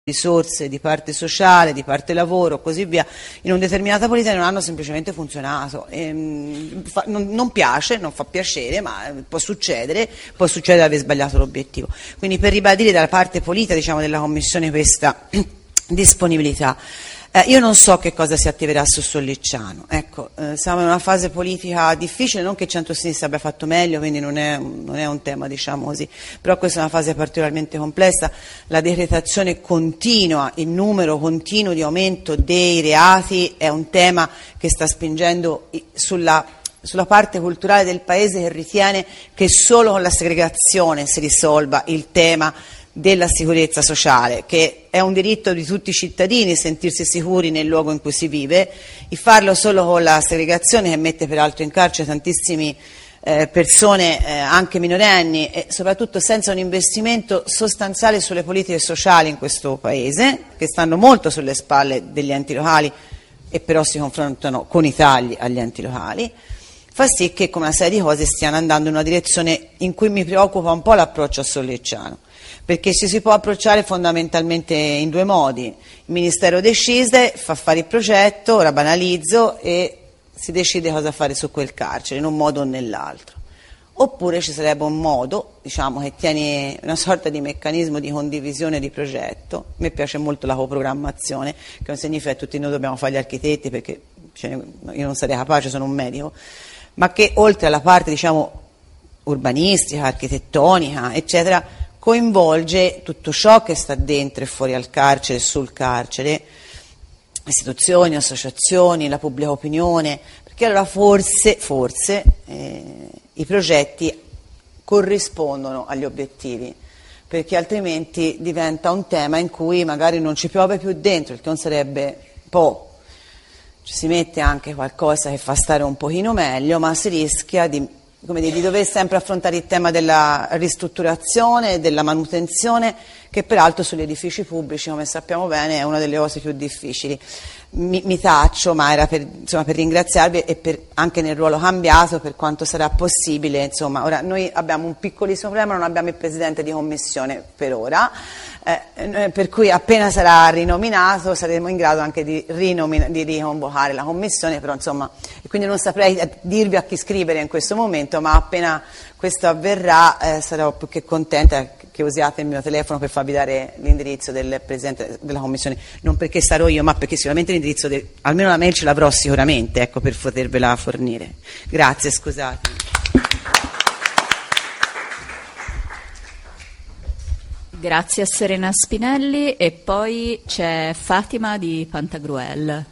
risorse di parte sociale, di parte lavoro, così via, in una determinata politica non hanno semplicemente funzionato. Non piace, non fa piacere, ma può succedere di aver sbagliato l'obiettivo. Quindi per ribadire dalla parte politica, diciamo, della Commissione questa disponibilità. Io non so che cosa si attiverà su Sollicciano, ecco, siamo in una fase politica difficile, non che il centro-sinistra abbia fatto meglio, quindi non è un tema, diciamo così, però questa è una fase particolarmente complessa, la decretazione continua, il numero continuo di aumento dei reati è un tema che sta spingendo sulla parte culturale del Paese, che ritiene che solo con la segregazione si risolva il tema della sicurezza sociale, che è un diritto di tutti i cittadini sentirsi sicuri nel luogo in cui si vive, e farlo solo con la segregazione, che mette peraltro in carcere tantissime persone anche minorenni, e soprattutto senza un investimento sostanziale sulle politiche sociali in questo Paese, che stanno molto sulle spalle degli enti locali e però si confrontano con i tagli agli enti locali, fa sì che come una serie di cose stiano andando in una direzione in cui mi preoccupa un po' l'approccio a Sollicciano, perché ci si può approcciare fondamentalmente in due modi. Il Ministero decide, fa fare il progetto, ora banalizzo, e si decide cosa fare su quel carcere, in un modo o nell'altro. Oppure ci sarebbe un modo, diciamo, che tiene una sorta di meccanismo di condivisione di progetto. A me piace molto la coprogrammazione, che non significa che tutti noi dobbiamo fare gli architetti, perché io non sarei capace, sono un medico, ma che oltre alla parte, diciamo, urbanistica, architettonica, eccetera, coinvolge tutto ciò che sta dentro e fuori al carcere e sul carcere, istituzioni, associazioni, la pubblica opinione, perché allora forse i progetti corrispondono agli obiettivi, perché altrimenti diventa un tema in cui magari non ci piove più dentro, il che non sarebbe ci si mette anche qualcosa che fa stare un pochino meglio, ma si rischia di dover sempre affrontare il tema della ristrutturazione, della manutenzione, che peraltro sugli edifici pubblici, come sappiamo bene, è una delle cose più difficili. Mi taccio, ma era per ringraziarvi e anche nel ruolo cambiato, per quanto sarà possibile. Insomma, ora noi abbiamo un piccolissimo problema, non abbiamo il Presidente di Commissione per ora, per cui appena sarà rinominato saremo in grado anche di riconvocare la Commissione, però insomma, quindi non saprei dirvi a chi scrivere in questo momento, ma appena questo avverrà sarò più che contenta che usiate il mio telefono per farvi dare l'indirizzo del Presidente della Commissione, non perché sarò io, ma perché sicuramente l'indirizzo, almeno la mail ce l'avrò sicuramente, ecco, per potervela fornire. Grazie, scusate. Grazie a Serena Spinelli, e poi c'è Fatima di Pantagruel.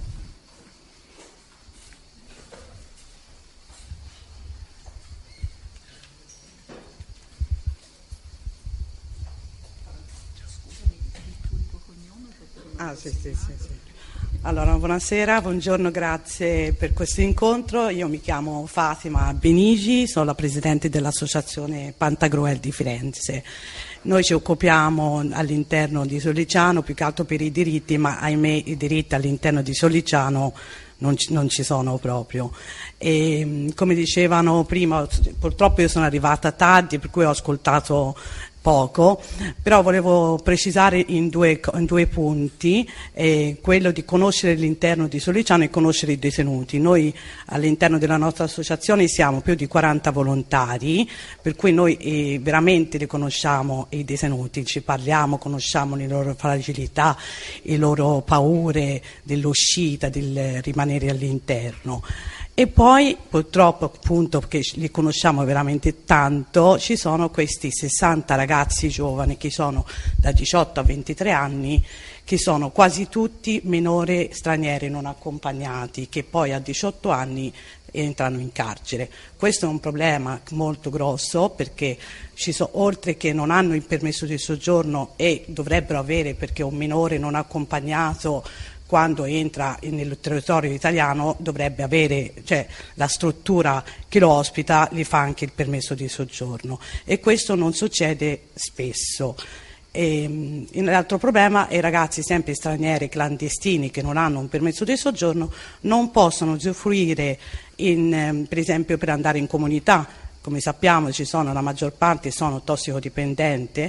Sì. Allora, buonasera, buongiorno, grazie per questo incontro. Io mi chiamo Fatima Benigi, sono la Presidente dell'Associazione Pantagruel di Firenze. Noi ci occupiamo all'interno di Sollicciano più che altro per i diritti, ma ahimè i diritti all'interno di Sollicciano non ci sono proprio. E, come dicevano prima, purtroppo io sono arrivata tardi, per cui ho ascoltato poco, però volevo precisare in due punti, quello di conoscere l'interno di Sollicciano e conoscere i detenuti. Noi all'interno della nostra associazione siamo più di 40 volontari, per cui noi veramente riconosciamo i detenuti, ci parliamo, conosciamo le loro fragilità, le loro paure dell'uscita, del rimanere all'interno. E poi purtroppo, appunto, perché li conosciamo veramente tanto, ci sono questi 60 ragazzi giovani che sono da 18 a 23 anni, che sono quasi tutti minori stranieri non accompagnati, che poi a 18 anni entrano in carcere. Questo è un problema molto grosso, perché oltre che non hanno il permesso di soggiorno, e dovrebbero avere, perché un minore non accompagnato quando entra nel territorio italiano dovrebbe avere, cioè la struttura che lo ospita gli fa anche il permesso di soggiorno, e questo non succede spesso. L'altro problema è i ragazzi sempre stranieri clandestini che non hanno un permesso di soggiorno non possono usufruire per esempio per andare in comunità. Come sappiamo la maggior parte sono tossicodipendenti,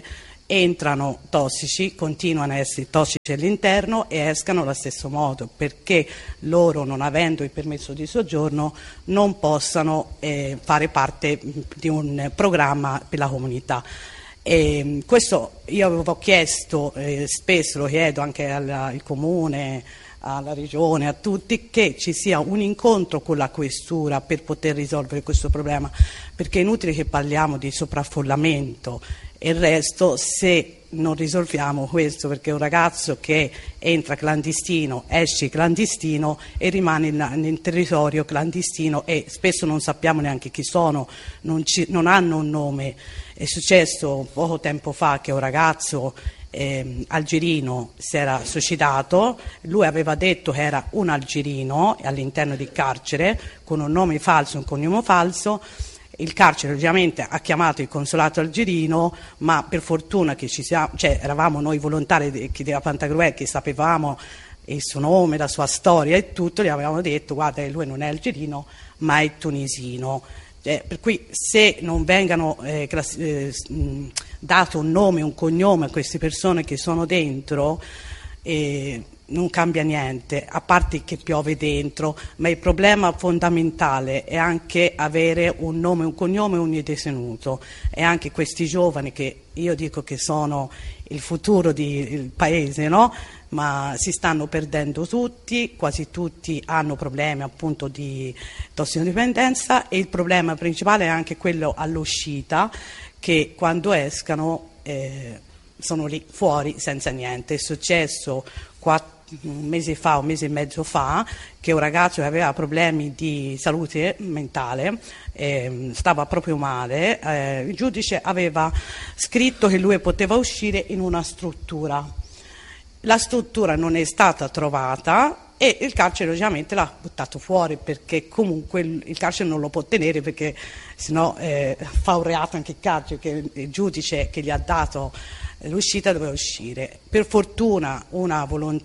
entrano tossici, continuano a essere tossici all'interno e escano allo stesso modo, perché loro, non avendo il permesso di soggiorno, non possano fare parte di un programma per la comunità. Questo io avevo chiesto, spesso lo chiedo anche al Comune, alla Regione, a tutti, che ci sia un incontro con la questura per poter risolvere questo problema, perché è inutile che parliamo di sovraffollamento e il resto se non risolviamo questo, perché un ragazzo che entra clandestino, esce clandestino e rimane nel territorio clandestino e spesso non sappiamo neanche chi sono, non hanno un nome. È successo poco tempo fa che un ragazzo algerino si era suicidato, lui aveva detto che era un algerino all'interno del carcere con un nome falso, un cognome falso. Il carcere ovviamente ha chiamato il consolato algerino, ma per fortuna che eravamo noi volontari della Pantagruel che sapevamo il suo nome, la sua storia e tutto, gli avevamo detto guarda lui non è algerino ma è tunisino. Per cui se non vengano dato un nome, un cognome a queste persone che sono dentro, non cambia niente, a parte che piove dentro, ma il problema fondamentale è anche avere un nome, un cognome e un detenuto, e anche questi giovani che io dico che sono il futuro del paese, no? Ma si stanno perdendo tutti, quasi tutti hanno problemi appunto di tossicodipendenza, e il problema principale è anche quello all'uscita, che quando escano sono lì fuori senza niente. È successo un mese e mezzo fa che un ragazzo che aveva problemi di salute mentale, stava proprio male, il giudice aveva scritto che lui poteva uscire in una struttura. La struttura non è stata trovata e il carcere ovviamente l'ha buttato fuori, perché comunque il carcere non lo può tenere, perché sennò fa un reato anche il carcere, che il giudice che gli ha dato l'uscita doveva uscire. Per fortuna una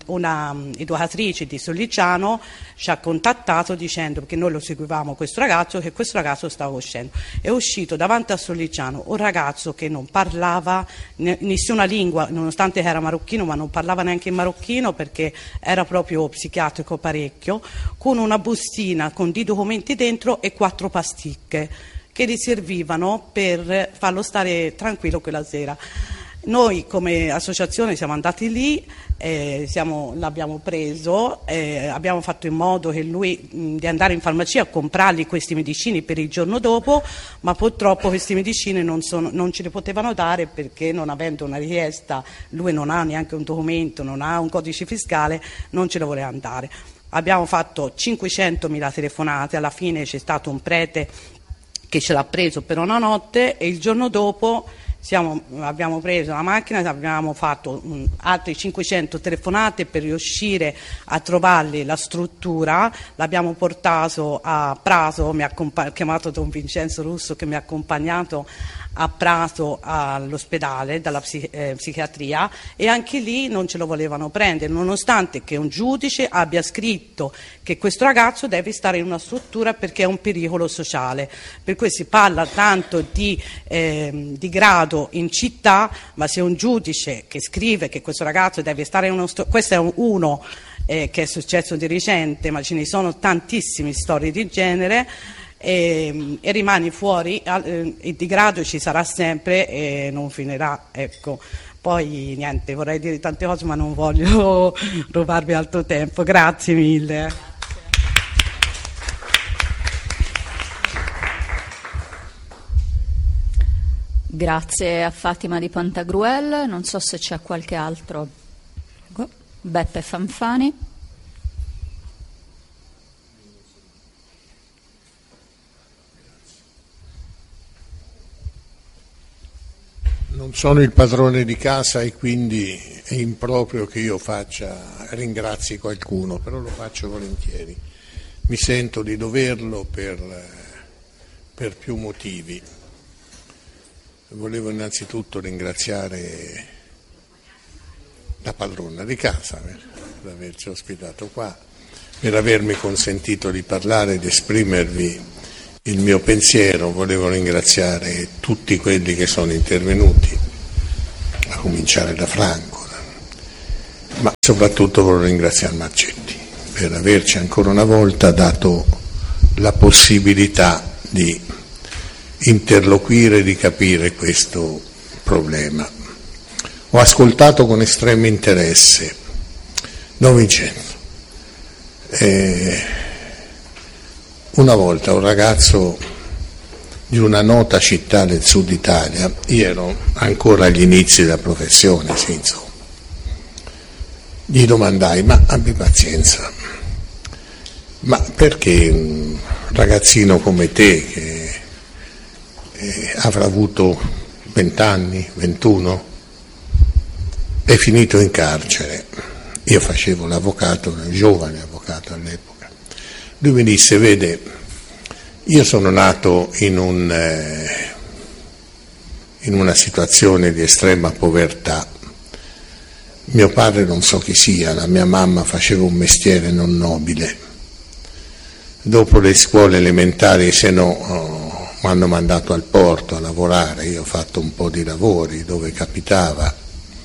educatrice di Sollicciano ci ha contattato dicendo, perché noi lo seguivamo questo ragazzo, che questo ragazzo stava uscendo. È uscito davanti a Sollicciano un ragazzo che non parlava nessuna lingua, nonostante era marocchino, ma non parlava neanche in marocchino perché era proprio psichiatrico parecchio, con una bustina con dei documenti dentro e 4 pasticche che gli servivano per farlo stare tranquillo quella sera. Noi come associazione siamo andati lì, l'abbiamo preso, abbiamo fatto in modo che lui di andare in farmacia a comprargli questi medicini per il giorno dopo, ma purtroppo questi medicini non ce li potevano dare, perché non avendo una richiesta, lui non ha neanche un documento, non ha un codice fiscale, non ce lo voleva dare. Abbiamo fatto 500.000 telefonate, alla fine c'è stato un prete che ce l'ha preso per una notte e il giorno dopo abbiamo preso la macchina, abbiamo fatto altre 500 telefonate per riuscire a trovargli la struttura, l'abbiamo portato a Prato, mi ha chiamato Don Vincenzo Russo che mi ha accompagnato a Prato all'ospedale dalla psichiatria, e anche lì non ce lo volevano prendere, nonostante che un giudice abbia scritto che questo ragazzo deve stare in una struttura perché è un pericolo sociale. Per cui si parla tanto di grado in città, ma se un giudice che scrive che questo ragazzo deve stare in uno questo è uno che è successo di recente, ma ce ne sono tantissime storie di genere, e rimani fuori, il degrado ci sarà sempre e non finirà, ecco. Poi niente, vorrei dire tante cose ma non voglio rubarvi altro tempo. Grazie mille. Grazie a Fatima di Pantagruel. Non so se c'è qualche altro. Beppe Fanfani. Non sono il padrone di casa e quindi è improprio che io ringrazi qualcuno, però lo faccio volentieri. Mi sento di doverlo per più motivi. Volevo innanzitutto ringraziare la padrona di casa per averci ospitato qua, per avermi consentito di parlare ed esprimervi il mio pensiero. Volevo ringraziare tutti quelli che sono intervenuti, la cominciare da Franco, ma soprattutto voglio ringraziare Marcetti per averci ancora una volta dato la possibilità di interloquire e di capire questo problema. Ho ascoltato con estremo interesse Don Vincenzo. Una volta un ragazzo di una nota città del sud Italia, io ero ancora agli inizi della professione, sì, insomma, gli domandai: ma abbi pazienza, ma perché un ragazzino come te che avrà avuto 20 anni, 21, è finito in carcere? Io facevo l'avvocato, un giovane avvocato all'epoca. Lui mi disse: vede, io sono nato in una situazione di estrema povertà. Mio padre non so chi sia, la mia mamma faceva un mestiere non nobile. Dopo le scuole elementari, se no, mi hanno mandato al porto a lavorare. Io ho fatto un po' di lavori dove capitava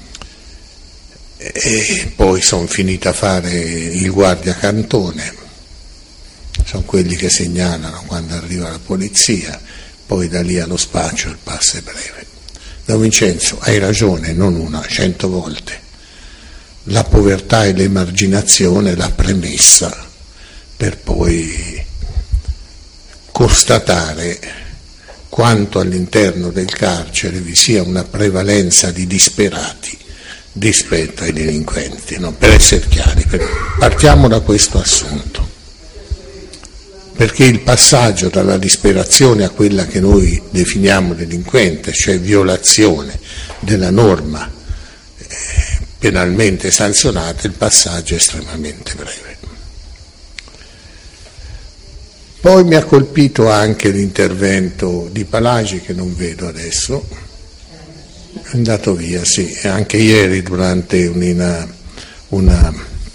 e poi sono finito a fare il guardia cantone. Sono quelli che segnalano quando arriva la polizia, poi da lì allo spaccio il passo è breve. Don Vincenzo, hai ragione, non una, 100 volte. La povertà e l'emarginazione è la premessa per poi constatare quanto all'interno del carcere vi sia una prevalenza di disperati rispetto ai delinquenti, no? Per essere chiari, partiamo da questo assunto, perché il passaggio dalla disperazione a quella che noi definiamo delinquente, cioè violazione della norma penalmente sanzionata, il passaggio è estremamente breve. Poi mi ha colpito anche l'intervento di Palagi, che non vedo adesso, è andato via, sì, anche ieri durante una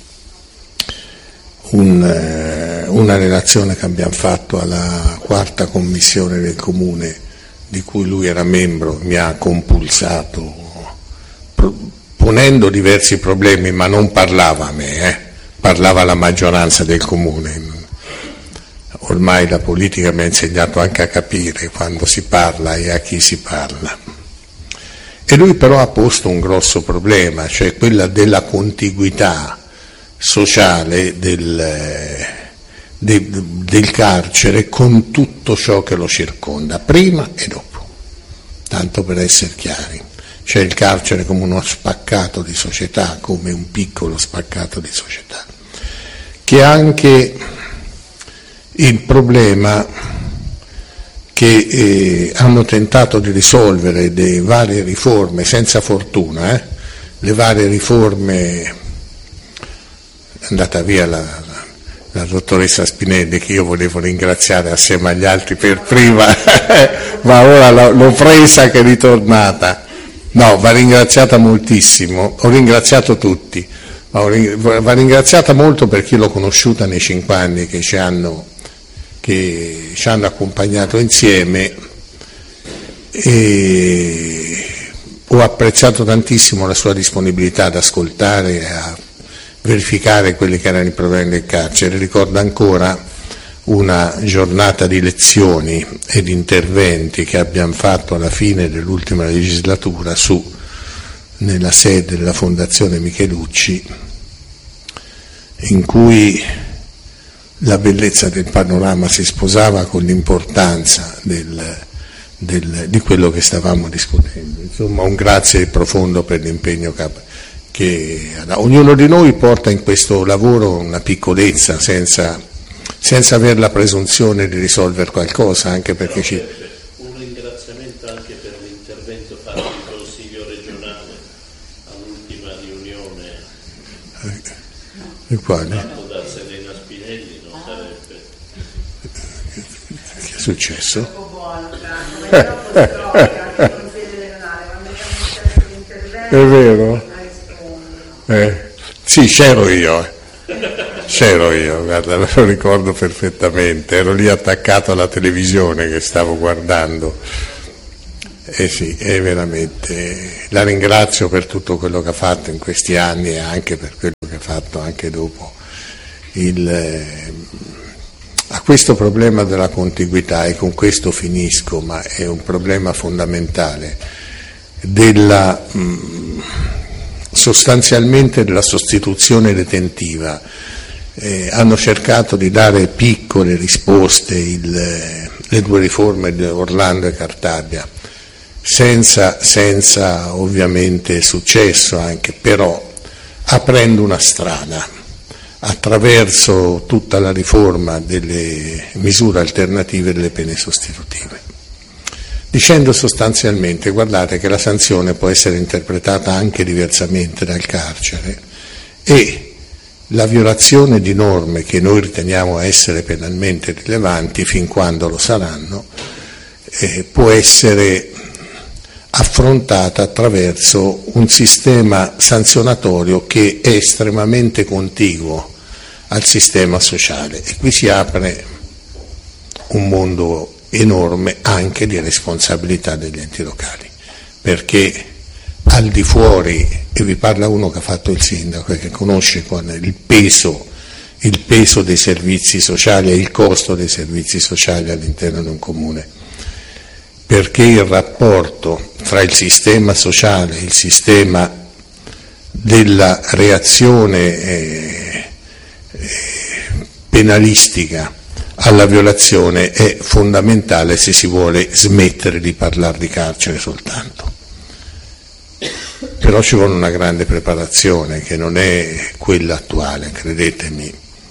relazione che abbiamo fatto alla quarta commissione del comune, di cui lui era membro, mi ha compulsato, ponendo diversi problemi, ma non parlava a me, parlava alla maggioranza del comune. Ormai la politica mi ha insegnato anche a capire quando si parla e a chi si parla. E lui però ha posto un grosso problema, cioè quella della contiguità sociale del carcere con tutto ciò che lo circonda, prima e dopo, tanto per essere chiari. C'è il carcere come uno spaccato di società, come un piccolo spaccato di società, che ha anche il problema che hanno tentato di risolvere le varie riforme, senza fortuna, le varie riforme, è andata via la dottoressa Spinelli, che io volevo ringraziare assieme agli altri per prima, ma ora l'ho presa che è ritornata. No, va ringraziata moltissimo, ho ringraziato tutti, ma va ringraziata molto perché l'ho conosciuta nei 5 anni che ci hanno accompagnato insieme, e ho apprezzato tantissimo la sua disponibilità ad ascoltare e a verificare quelli che erano i problemi del carcere. Ricordo ancora una giornata di lezioni e di interventi che abbiamo fatto alla fine dell'ultima legislatura nella sede della Fondazione Michelucci, in cui la bellezza del panorama si sposava con l'importanza di quello che stavamo discutendo. Insomma, un grazie profondo per l'impegno che ognuno di noi porta in questo lavoro, una piccolezza, senza avere la presunzione di risolvere qualcosa, anche perché un ringraziamento anche per l'intervento fatto in Consiglio regionale all'ultima riunione fatto da Serena Spinelli, non sarebbe. Che è successo? È vero? Sì, c'ero io, guarda, me lo ricordo perfettamente, ero lì attaccato alla televisione che stavo guardando Sì, è veramente, la ringrazio per tutto quello che ha fatto in questi anni e anche per quello che ha fatto anche dopo. A questo problema della contiguità, e con questo finisco, ma è un problema fondamentale, sostanzialmente della sostituzione detentiva. Hanno cercato di dare piccole risposte le due riforme di Orlando e Cartabia, senza ovviamente successo anche, però aprendo una strada attraverso tutta la riforma delle misure alternative delle pene sostitutive, dicendo sostanzialmente: guardate che la sanzione può essere interpretata anche diversamente dal carcere e la violazione di norme che noi riteniamo essere penalmente rilevanti, fin quando lo saranno, può essere affrontata attraverso un sistema sanzionatorio che è estremamente contiguo al sistema sociale, e qui si apre un mondo enorme anche di responsabilità degli enti locali, perché al di fuori, e vi parla uno che ha fatto il sindaco e che conosce il peso dei servizi sociali e il costo dei servizi sociali all'interno di un comune, perché il rapporto tra il sistema sociale e il sistema della reazione penalistica alla violazione è fondamentale se si vuole smettere di parlare di carcere soltanto. Però ci vuole una grande preparazione che non è quella attuale, credetemi.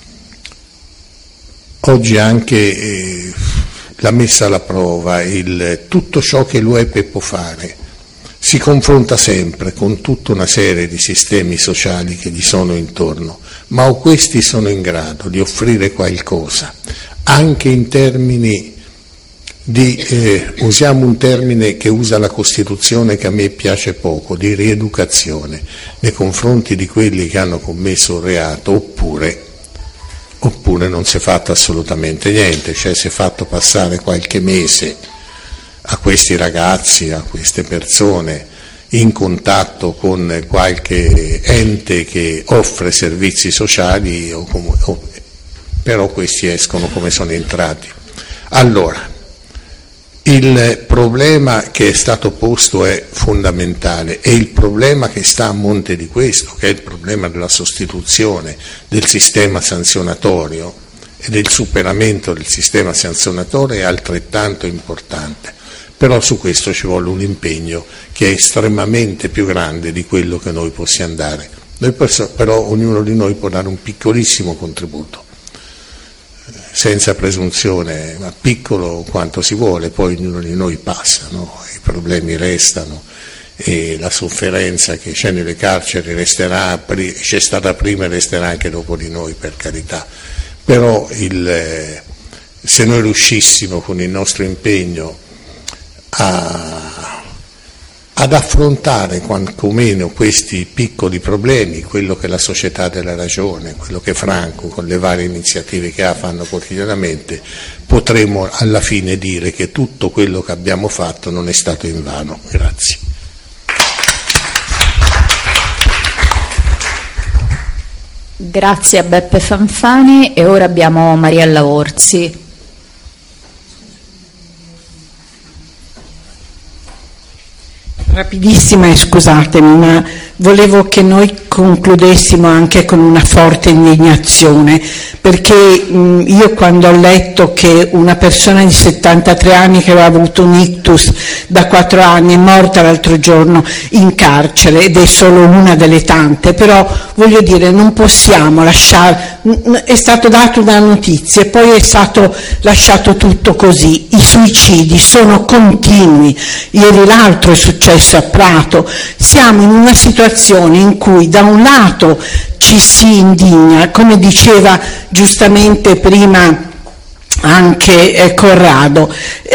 Oggi anche la messa alla prova, tutto ciò che l'UEPE può fare, si confronta sempre con tutta una serie di sistemi sociali che gli sono intorno, ma o questi sono in grado di offrire qualcosa, anche in termini usiamo un termine che usa la Costituzione che a me piace poco, di rieducazione nei confronti di quelli che hanno commesso un reato, oppure non si è fatto assolutamente niente, cioè si è fatto passare qualche mese a questi ragazzi, a queste persone in contatto con qualche ente che offre servizi sociali, però questi escono come sono entrati. Allora, il problema che è stato posto è fondamentale, e il problema che sta a monte di questo, che è il problema della sostituzione del sistema sanzionatorio e del superamento del sistema sanzionatorio, è altrettanto importante. Però su questo ci vuole un impegno che è estremamente più grande di quello che noi possiamo dare. Però ognuno di noi può dare un piccolissimo contributo, senza presunzione, ma piccolo quanto si vuole, poi ognuno di noi passa, no? I problemi restano e la sofferenza che c'è nelle carceri resterà, c'è stata prima e resterà anche dopo di noi, per carità. Però se noi riuscissimo con il nostro impegno ad affrontare quantomeno questi piccoli problemi, quello che la Società della Ragione, quello che Franco con le varie iniziative che fanno quotidianamente, potremo alla fine dire che tutto quello che abbiamo fatto non è stato invano. Grazie. Grazie a Beppe Fanfani, e ora abbiamo Mariella Orsi. Rapidissima, e scusatemi, ma volevo che noi concludessimo anche con una forte indignazione, perché io quando ho letto che una persona di 73 anni che aveva avuto un ictus da 4 anni è morta l'altro giorno in carcere, ed è solo una delle tante, però voglio dire, non possiamo lasciare, è stato dato una notizia e poi è stato lasciato tutto così. I suicidi sono continui, ieri l'altro è successo a Prato. Siamo in una situazione in cui da un lato ci si indigna, come diceva giustamente prima anche Corrado,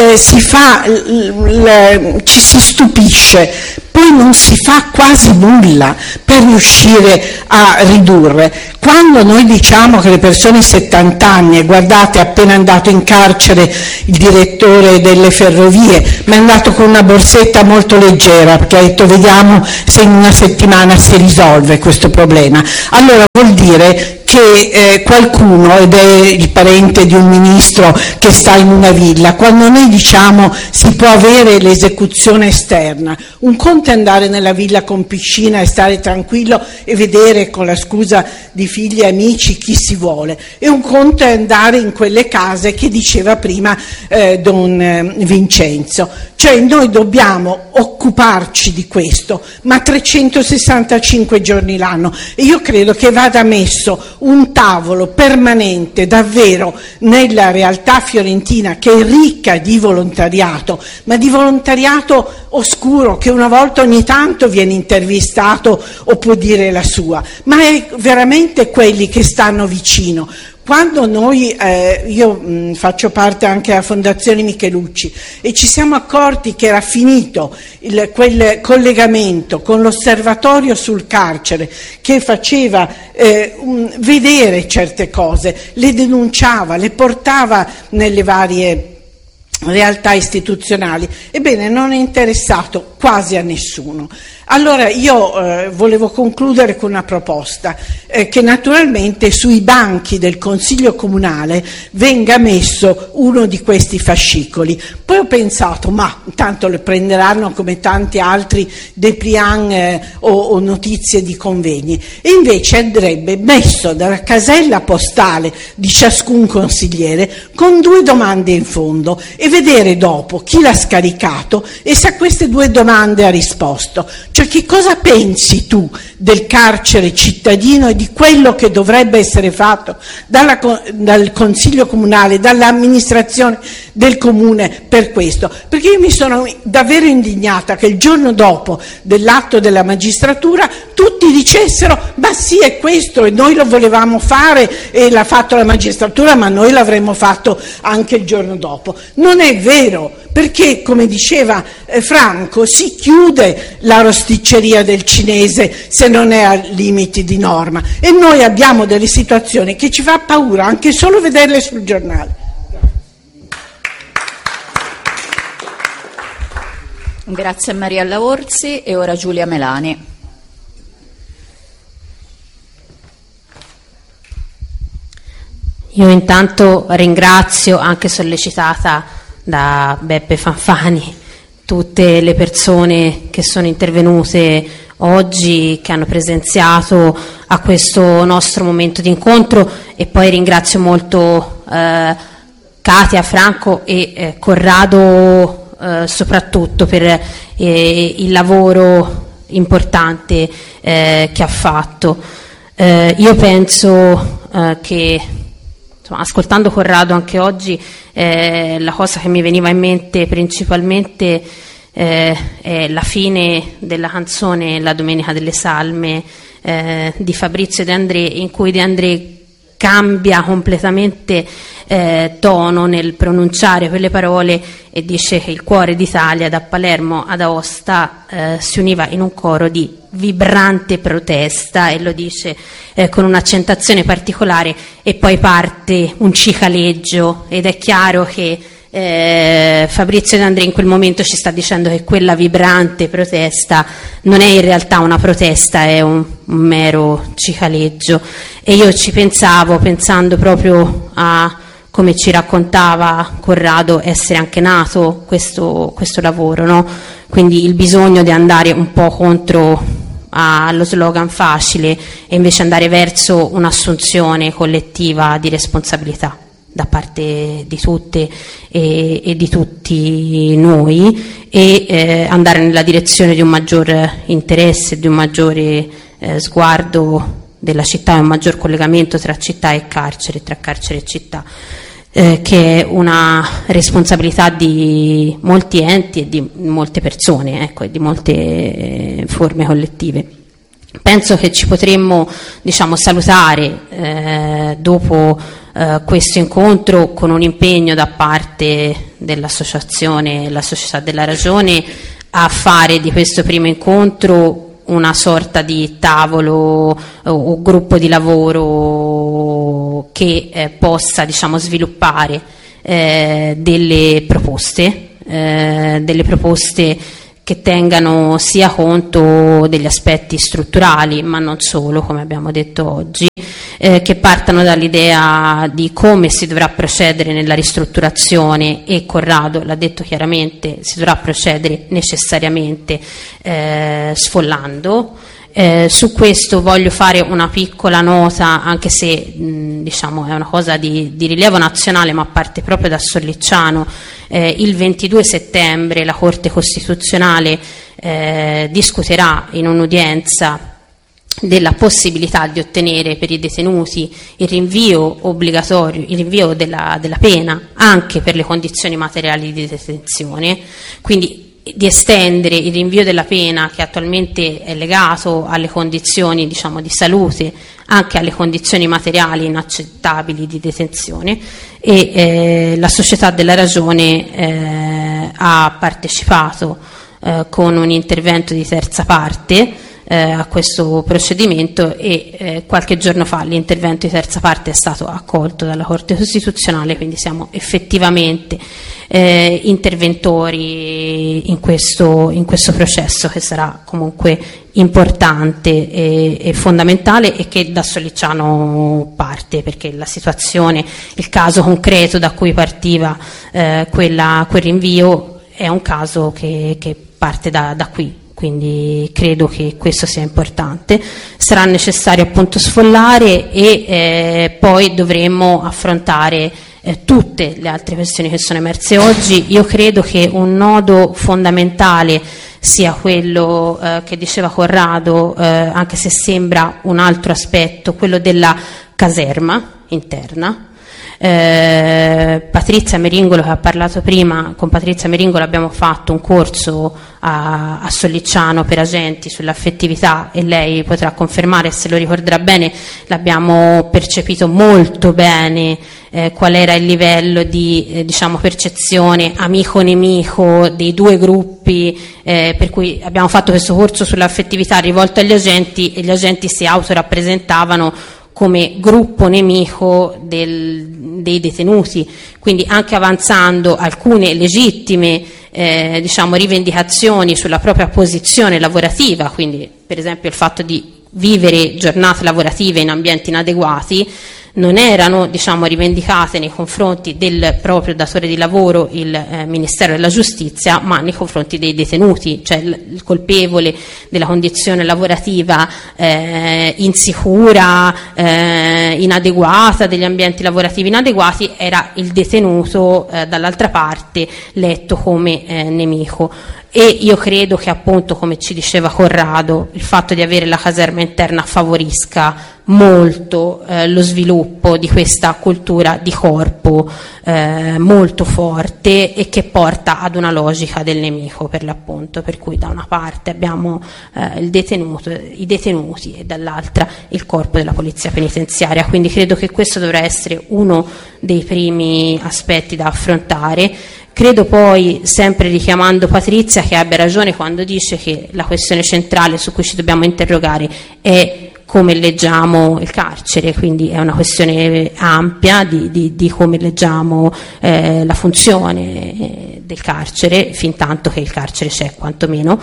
ci si stupisce, poi non si fa quasi nulla per riuscire a ridurre. Quando noi diciamo che le persone di 70 anni, e guardate, è appena andato in carcere il direttore delle ferrovie, ma è andato con una borsetta molto leggera, perché ha detto vediamo se in una settimana si risolve questo problema. Allora vuol dire che qualcuno, ed è il parente di un ministro che sta in una villa, quando noi diciamo si può avere l'esecuzione esterna, un conto è andare nella villa con piscina e stare tranquillo e vedere, con la scusa di figli e amici, chi si vuole, e un conto è andare in quelle case che diceva prima Don Vincenzo. Cioè noi dobbiamo occuparci di questo, ma 365 giorni l'anno, e io credo che vada messo un tavolo permanente davvero nella realtà fiorentina, che è ricca di volontariato, ma di volontariato oscuro, che una volta ogni tanto viene intervistato o può dire la sua, ma è veramente quelli che stanno vicino. Quando noi, io faccio parte anche della Fondazione Michelucci, e ci siamo accorti che era finito quel collegamento con l'osservatorio sul carcere che faceva vedere certe cose, le denunciava, le portava nelle varie realtà istituzionali, ebbene non è interessato quasi a nessuno. Allora io volevo concludere con una proposta, che naturalmente sui banchi del Consiglio Comunale venga messo uno di questi fascicoli. Poi ho pensato, ma intanto le prenderanno come tanti altri dépliant o notizie di convegni, e invece andrebbe messo dalla casella postale di ciascun consigliere con 2 domande in fondo, e vedere dopo chi l'ha scaricato e se a queste 2 domande ha risposto. Cioè, che cosa pensi tu del carcere cittadino e di quello che dovrebbe essere fatto dal Consiglio Comunale, dall'amministrazione del Comune per questo? Perché io mi sono davvero indignata che il giorno dopo dell'atto della magistratura tutti dicessero ma sì, è questo, e noi lo volevamo fare e l'ha fatto la magistratura, ma noi l'avremmo fatto anche il giorno dopo. Non è vero, perché come diceva Franco, si chiude la rosticceria del cinese se non è a limiti di norma, e noi abbiamo delle situazioni che ci fa paura anche solo vederle sul giornale. Grazie a Mariella Orsi, e ora Giulia Melani. Io intanto ringrazio, anche sollecitata da Beppe Fanfani, tutte le persone che sono intervenute oggi, che hanno presenziato a questo nostro momento di incontro, e poi ringrazio molto Katia, Franco e Corrado soprattutto per il lavoro importante che ha fatto. Io penso che, insomma, ascoltando Corrado anche oggi, la cosa che mi veniva in mente principalmente è la fine della canzone La Domenica delle Salme di Fabrizio De André, in cui De André cambia completamente tono nel pronunciare quelle parole e dice che il cuore d'Italia da Palermo ad Aosta si univa in un coro di vibrante protesta, e lo dice con un'accentazione particolare, e poi parte un cicaleggio, ed è chiaro che Fabrizio De André in quel momento ci sta dicendo che quella vibrante protesta non è in realtà una protesta, è un mero cicaleggio. E io ci pensavo, pensando proprio a come ci raccontava Corrado, essere anche nato questo lavoro, no? Quindi il bisogno di andare un po' contro allo slogan facile e invece andare verso un'assunzione collettiva di responsabilità da parte di tutte e di tutti noi, e andare nella direzione di un maggior interesse, di un maggiore sguardo della città, e un maggior collegamento tra città e carcere, tra carcere e città, che è una responsabilità di molti enti e di molte persone, ecco, e di molte forme collettive. Penso che ci potremmo, diciamo, salutare dopo questo incontro con un impegno da parte dell'associazione La Società della Ragione a fare di questo primo incontro una sorta di tavolo o gruppo di lavoro che possa, diciamo, sviluppare delle proposte che tengano sia conto degli aspetti strutturali, ma non solo, come abbiamo detto oggi, che partano dall'idea di come si dovrà procedere nella ristrutturazione, e Corrado l'ha detto chiaramente, si dovrà procedere necessariamente sfollando. Su questo voglio fare una piccola nota, anche se diciamo è una cosa di rilievo nazionale, ma parte proprio da Sollicciano. Il 22 settembre la Corte Costituzionale discuterà in un'udienza della possibilità di ottenere per i detenuti il rinvio obbligatorio, il rinvio della pena anche per le condizioni materiali di detenzione, quindi di estendere il rinvio della pena, che attualmente è legato alle condizioni, diciamo, di salute, anche alle condizioni materiali inaccettabili di detenzione, e la Società della Ragione ha partecipato con un intervento di terza parte a questo procedimento, e qualche giorno fa l'intervento di terza parte è stato accolto dalla Corte Costituzionale, quindi siamo effettivamente interventori in questo processo, che sarà comunque importante e fondamentale, e che da Sollicciano parte, perché la situazione, il caso concreto da cui partiva quel rinvio è un caso che parte da qui. Quindi credo che questo sia importante. Sarà necessario appunto sfollare, e poi dovremmo affrontare tutte le altre questioni che sono emerse oggi. Io credo che un nodo fondamentale sia quello che diceva Corrado, anche se sembra un altro aspetto, quello della caserma interna. Patrizia Meringolo, che ha parlato prima, con Patrizia Meringolo abbiamo fatto un corso a Sollicciano per agenti sull'affettività, e lei potrà confermare, se lo ricorderà bene, l'abbiamo percepito molto bene, qual era il livello di diciamo percezione amico-nemico dei due gruppi, per cui abbiamo fatto questo corso sull'affettività rivolto agli agenti, e gli agenti si autorappresentavano come gruppo nemico dei detenuti, quindi anche avanzando alcune legittime diciamo rivendicazioni sulla propria posizione lavorativa, quindi per esempio il fatto di vivere giornate lavorative in ambienti inadeguati, non erano diciamo rivendicate nei confronti del proprio datore di lavoro, il Ministero della Giustizia, ma nei confronti dei detenuti, cioè il colpevole della condizione lavorativa insicura, inadeguata, degli ambienti lavorativi inadeguati, era il detenuto dall'altra parte letto come nemico. E io credo che appunto, come ci diceva Corrado, il fatto di avere la caserma interna favorisca molto lo sviluppo di questa cultura di corpo molto forte, e che porta ad una logica del nemico, per l'appunto, per cui da una parte abbiamo i detenuti e dall'altra il corpo della polizia penitenziaria. Quindi credo che questo dovrà essere uno dei primi aspetti da affrontare. Credo poi, sempre richiamando Patrizia, che abbia ragione quando dice che la questione centrale su cui ci dobbiamo interrogare è come leggiamo il carcere, quindi è una questione ampia di come leggiamo la funzione del carcere, fin tanto che il carcere c'è quantomeno,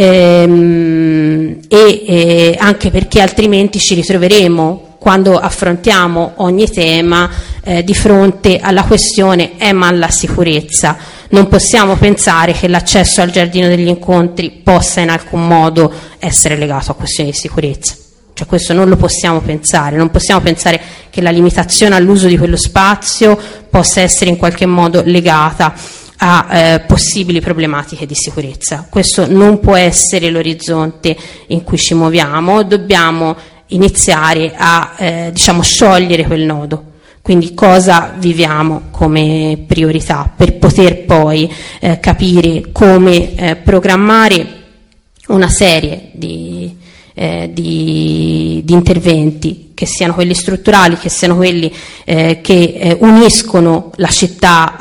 e anche perché altrimenti ci ritroveremo, quando affrontiamo ogni tema, di fronte alla questione ma la sicurezza. Non possiamo pensare che l'accesso al giardino degli incontri possa in alcun modo essere legato a questioni di sicurezza. Cioè questo non lo possiamo pensare, non possiamo pensare che la limitazione all'uso di quello spazio possa essere in qualche modo legata a possibili problematiche di sicurezza. Questo non può essere l'orizzonte in cui ci muoviamo, dobbiamo iniziare a diciamo sciogliere quel nodo. Quindi cosa viviamo come priorità, per poter poi capire come programmare una serie di di interventi, che siano quelli strutturali, che siano quelli che uniscono la città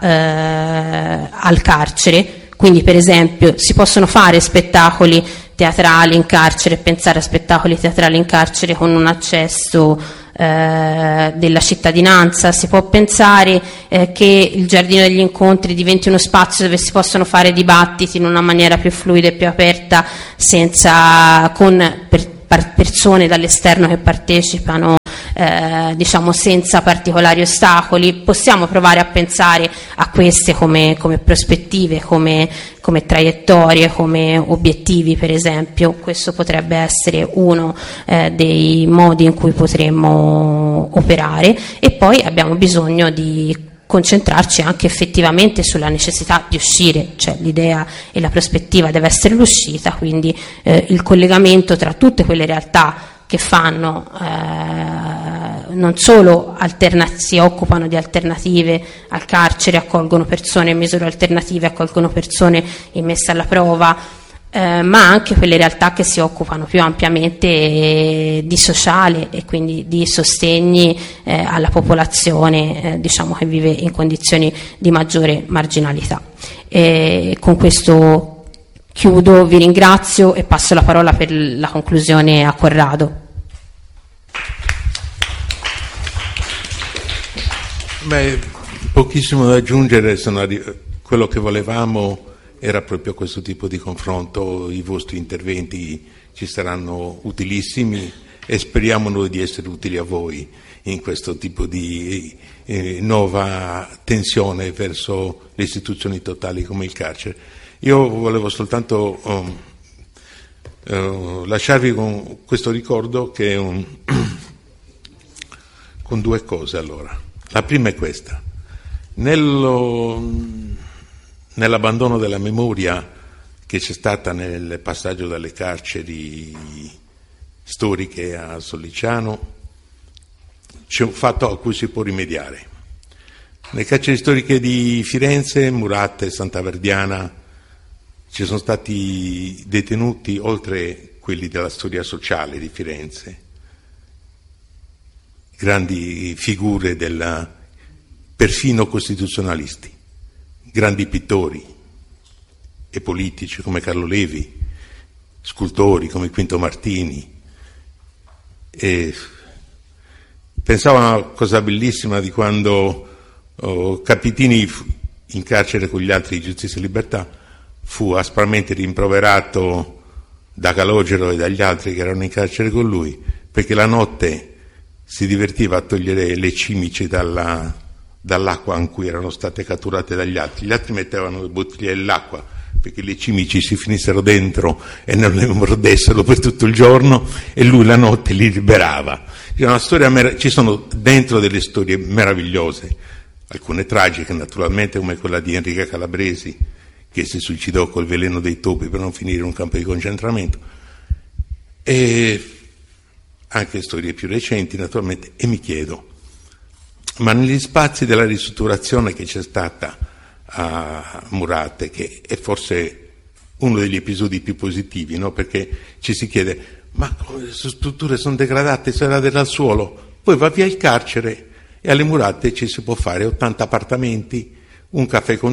al carcere. Quindi per esempio si possono fare spettacoli teatrali in carcere, pensare a spettacoli teatrali in carcere con un accesso della cittadinanza. Si può pensare che il Giardino degli Incontri diventi uno spazio dove si possono fare dibattiti in una maniera più fluida e più aperta, con persone dall'esterno che partecipano, diciamo senza particolari ostacoli. Possiamo provare a pensare a queste come prospettive, come traiettorie, come obiettivi, per esempio. Questo potrebbe essere uno dei modi in cui potremmo operare. E poi abbiamo bisogno di concentrarci anche effettivamente sulla necessità di uscire, cioè l'idea e la prospettiva deve essere l'uscita, quindi il collegamento tra tutte quelle realtà che fanno non solo si occupano di alternative al carcere, accolgono persone in misure alternative, accolgono persone in messa alla prova, ma anche quelle realtà che si occupano più ampiamente di sociale e quindi di sostegni alla popolazione diciamo che vive in condizioni di maggiore marginalità. Con questo chiudo, vi ringrazio e passo la parola per la conclusione a Corrado. Pochissimo da aggiungere, quello che volevamo era proprio questo tipo di confronto. I vostri interventi ci saranno utilissimi e speriamo noi di essere utili a voi in questo tipo di nuova tensione verso le istituzioni totali come il carcere. Io volevo soltanto lasciarvi con questo ricordo che con due cose. Allora, la prima è questa: nell'abbandono della memoria che c'è stata nel passaggio dalle carceri storiche a Sollicciano, c'è un fatto a cui si può rimediare. Nelle carceri storiche di Firenze, Murate e Santa Verdiana, ci sono stati detenuti, oltre quelli della storia sociale di Firenze, grandi figure perfino costituzionalisti, grandi pittori e politici come Carlo Levi, scultori come Quinto Martini. E pensavo a una cosa bellissima di quando Capitini, in carcere con gli altri di Giustizia e Libertà, fu aspramente rimproverato da Calogero e dagli altri che erano in carcere con lui, perché la notte si divertiva a togliere le cimici dall'acqua in cui erano state catturate dagli altri. Gli altri mettevano le bottiglie dell'acqua perché le cimici si finissero dentro e non le mordessero per tutto il giorno, e lui la notte li liberava. Ci sono dentro delle storie meravigliose, alcune tragiche naturalmente, come quella di Enrica Calabresi, che si suicidò col veleno dei topi per non finire in un campo di concentramento, e anche storie più recenti naturalmente. E mi chiedo, ma negli spazi della ristrutturazione che c'è stata a Murate, che è forse uno degli episodi più positivi, no? Perché ci si chiede, ma le strutture sono degradate, si radera al suolo, poi va via il carcere e alle Murate ci si può fare 80 appartamenti, un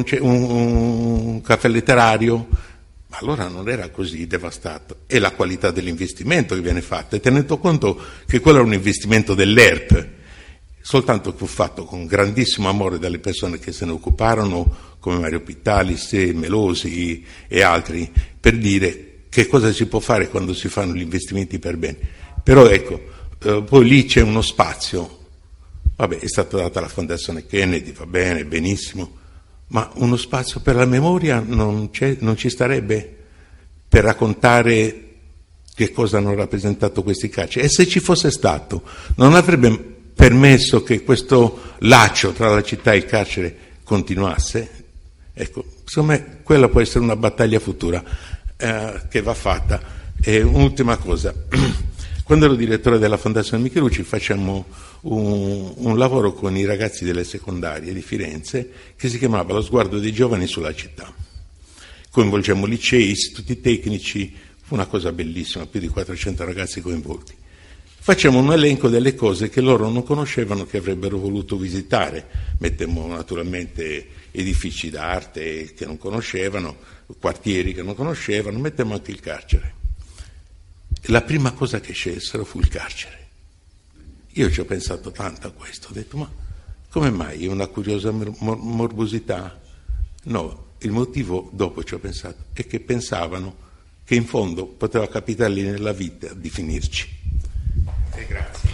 caffè letterario. Ma allora non era così devastato. E la qualità dell'investimento che viene fatto, e tenendo conto che quello era un investimento dell'ERP, soltanto che fu fatto con grandissimo amore dalle persone che se ne occuparono, come Mario Pittalis, Melosi e altri, per dire che cosa si può fare quando si fanno gli investimenti per bene. Però ecco, poi lì c'è uno spazio, vabbè, è stata data la Fondazione Kennedy, va bene, benissimo, ma uno spazio per la memoria non ci starebbe, per raccontare che cosa hanno rappresentato questi carceri? E se ci fosse stato, non avrebbe permesso che questo laccio tra la città e il carcere continuasse? Ecco, secondo me quella può essere una battaglia futura che va fatta. E un'ultima cosa, quando ero direttore della Fondazione Michelucci facciamo un lavoro con i ragazzi delle secondarie di Firenze che si chiamava Lo sguardo dei giovani sulla città. Coinvolgemmo licei, istituti tecnici, Fu una cosa bellissima, più di 400 ragazzi coinvolti. Facciamo un elenco delle cose che loro non conoscevano, che avrebbero voluto visitare. Mettemmo naturalmente edifici d'arte che non conoscevano, quartieri che non conoscevano, mettemmo anche il carcere. La prima cosa che scelsero fu il carcere. Io ci ho pensato tanto a questo, ho detto ma come mai? Una curiosa morbosità? No, il motivo, dopo ci ho pensato, è che pensavano che in fondo poteva capitargli nella vita di finirci. Grazie.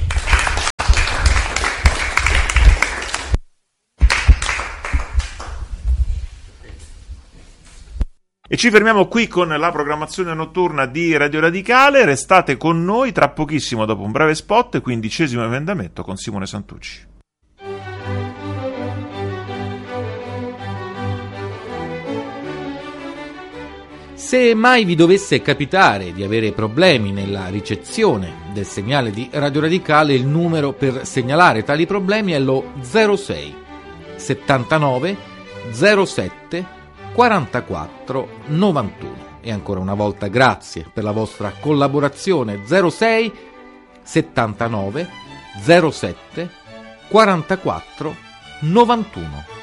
E ci fermiamo qui con la programmazione notturna di Radio Radicale. Restate con noi, tra pochissimo, dopo un breve spot, 15° emendamento con Simone Santucci. Se mai vi dovesse capitare di avere problemi nella ricezione del segnale di Radio Radicale, il numero per segnalare tali problemi è lo 06 79 07 44 91. E ancora una volta grazie per la vostra collaborazione. 06 79 07 44 91.